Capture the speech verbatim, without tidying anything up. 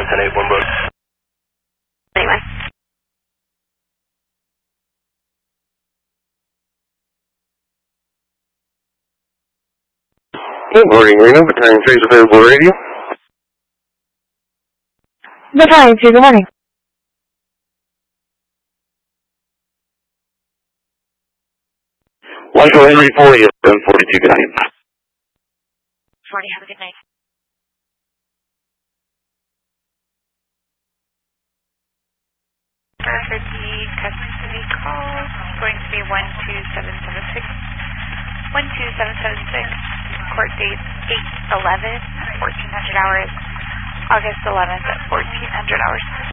ten eight one book. Anyway. Good morning, Reno. Battalion three is available radio. Battalion two, good morning. One for Henry forty, seven forty-two, good night. forty, have a good night. For the custody call, it's going to be one two seven seven six. one two seven seven six. Court date eight eleven, fourteen hundred hours. August eleventh at fourteen hundred hours.